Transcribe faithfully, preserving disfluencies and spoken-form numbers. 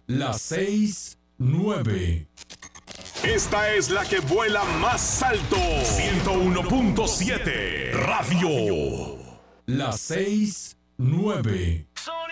Las seis, nueve. Esta es la que vuela más alto. ciento uno punto siete Radio. Las seis, nueve. Soy